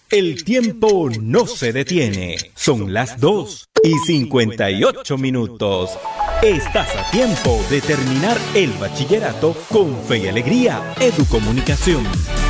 El tiempo no se detiene. Son las 2:58. Estás a tiempo de terminar el bachillerato con fe y alegría. Educomunicación.